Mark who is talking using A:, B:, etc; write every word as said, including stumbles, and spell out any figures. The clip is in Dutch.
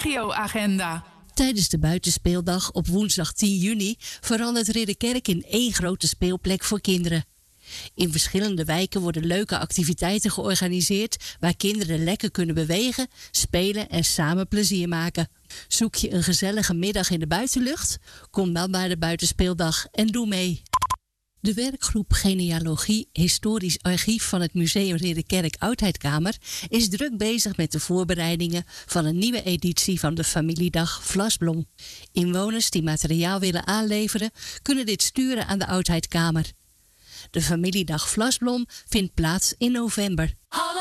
A: regioagenda.
B: Tijdens de buitenspeeldag op woensdag tien juni verandert Ridderkerk in één grote speelplek voor kinderen. In verschillende wijken worden leuke activiteiten georganiseerd waar kinderen lekker kunnen bewegen, spelen en samen plezier maken. Zoek je een gezellige middag in de buitenlucht? Kom dan naar de buitenspeeldag en doe mee. De werkgroep Genealogie Historisch Archief van het Museum Ridderkerk Oudheidkamer is druk bezig met de voorbereidingen van een nieuwe editie van de familiedag Vlasblom. Inwoners die materiaal willen aanleveren kunnen dit sturen aan de Oudheidkamer. De familiedag Vlasblom vindt plaats in november.